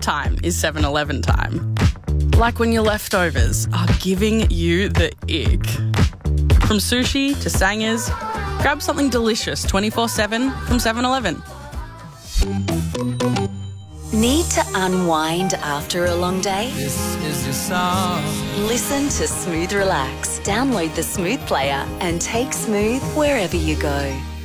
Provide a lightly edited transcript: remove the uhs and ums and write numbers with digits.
time is 7-Eleven time. Like when your leftovers are giving you the ick. From sushi to sangers, grab something delicious 24/7 from 7-Eleven. Need to unwind after a long day? This is your song. Listen to Smooth Relax. Download the Smooth player and take Smooth wherever you go.